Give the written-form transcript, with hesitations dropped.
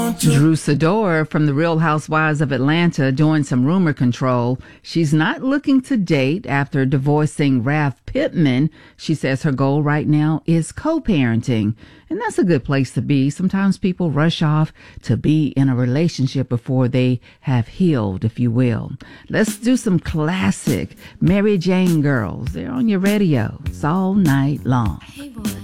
Drew Sidor from The Real Housewives of Atlanta doing some rumor control. She's not looking to date after divorcing Ralph Pittman. She says her goal right now is co-parenting. And that's a good place to be. Sometimes people rush off to be in a relationship before they have healed, if you will. Let's do some classic Mary Jane Girls. They're on your radio. It's all night long. Hey boy.